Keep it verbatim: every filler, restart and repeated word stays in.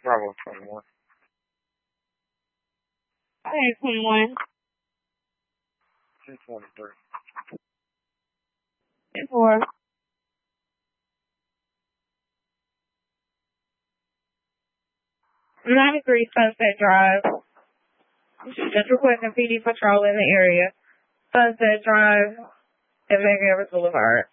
Bravo twenty-one. Hey, twenty-one. two twenty-three. ten four. ninety-three Sunset Drive. Just requesting P D patrol in the area. Sunset Drive and Vancouver Boulevard.